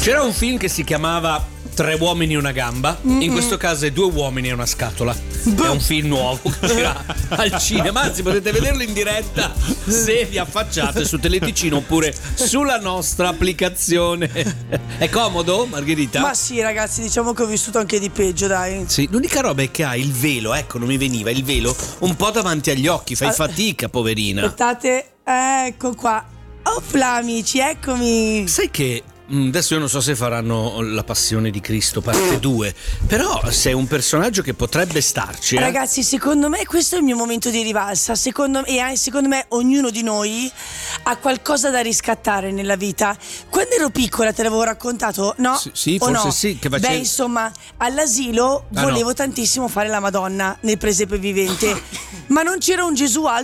C'era un film che si chiamava Tre uomini e una gamba. In questo caso è Due uomini e una scatola. È un film nuovo che uscirà al cinema. Anzi, potete vederlo in diretta se vi affacciate su Teleticino oppure sulla nostra applicazione. È comodo, Margherita? Ma sì, ragazzi, diciamo che ho vissuto anche di peggio, dai. Sì, l'unica roba è che ha il velo, ecco, non mi veniva il velo un po' davanti agli occhi. Fai fatica, poverina. Aspettate, ecco qua. Opla, amici, eccomi. Sai che adesso io non so se faranno La Passione di Cristo parte 2, però sei un personaggio che potrebbe starci. Ragazzi, secondo me questo è il mio momento di rivalsa. Secondo me ognuno di noi ha qualcosa da riscattare nella vita. Quando ero piccola te l'avevo raccontato, no? Sì, o forse no? sì, che facevi... Beh, insomma, all'asilo volevo tantissimo fare la Madonna nel presepe vivente, ma non c'era un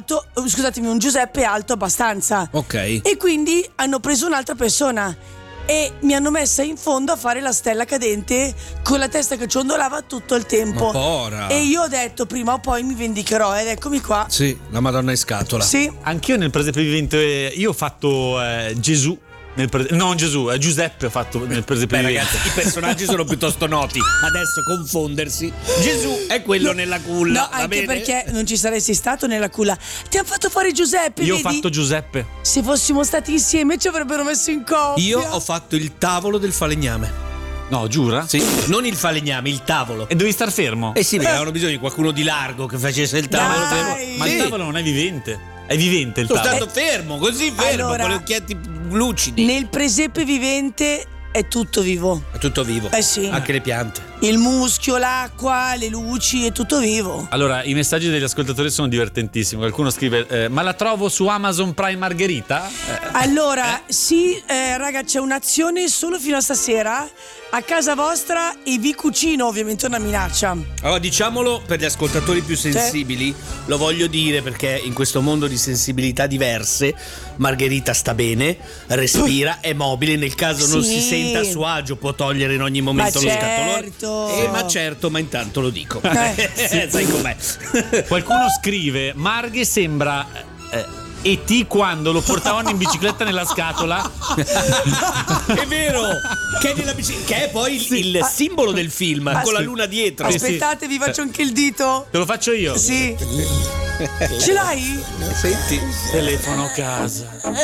un Giuseppe alto abbastanza. Ok. E quindi hanno preso un'altra persona e mi hanno messa in fondo a fare la stella cadente con la testa che ciondolava tutto il tempo. Ma pora. E io ho detto, prima o poi mi vendicherò, ed eccomi qua. Sì, la Madonna in scatola. Sì. Anch'io nel presepe vivente, io ho fatto Gesù. Giuseppe ho fatto nel presepe Beh, vivente. ragazzi, i personaggi sono piuttosto noti. Adesso confondersi. Gesù è quello nella culla. No, va anche bene? perché non ci saresti stato nella culla. Ti hanno fatto fare Giuseppe, Io vedi? ho fatto Giuseppe. Se fossimo stati insieme ci avrebbero messo in coppia. Io ho fatto il tavolo del falegname. No, giura? Sì, non il falegname, il tavolo. E devi star fermo? Eh sì, perché avevano bisogno di qualcuno di largo che facesse il tavolo. Dai! Ma il tavolo non è vivente. È vivente il Sono tavolo. stato fermo, così fermo, Allora, con gli occhietti lucidi. Nel presepe vivente è tutto vivo. È tutto vivo. Eh sì. Anche le piante. Il muschio, l'acqua, le luci, è tutto vivo. Allora, i messaggi degli ascoltatori sono divertentissimi. Qualcuno scrive: ma la trovo su Amazon Prime Margherita? Allora, sì, raga, c'è un'azione solo fino a stasera a casa vostra e vi cucino, ovviamente una minaccia. Allora, diciamolo per gli ascoltatori più sensibili, lo voglio dire perché in questo mondo di sensibilità diverse Margherita sta bene, respira, è mobile, nel caso non Sì. si senta a suo agio può togliere in ogni momento Ma lo certo. scatolone. Ma certo, ma intanto lo dico. Sai com'è. Qualcuno scrive: Marghe sembra E.T. quando lo portavano in bicicletta nella scatola. È vero, che è, che è poi il simbolo del film, con la luna dietro. Aspettate, vi faccio anche il dito. Te lo faccio io? Sì. Ce l'hai? Senti. Telefono casa.